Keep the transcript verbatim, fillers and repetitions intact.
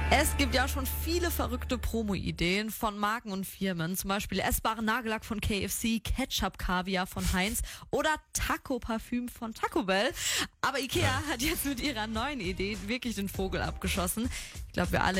Es gibt ja schon viele verrückte Promo-Ideen von Marken und Firmen, zum Beispiel essbaren Nagellack von K F C, Ketchup-Kaviar von Heinz oder Taco-Parfüm von Taco Bell. Aber Ikea hat jetzt mit ihrer neuen Idee wirklich den Vogel abgeschossen. Ich glaube, wir alle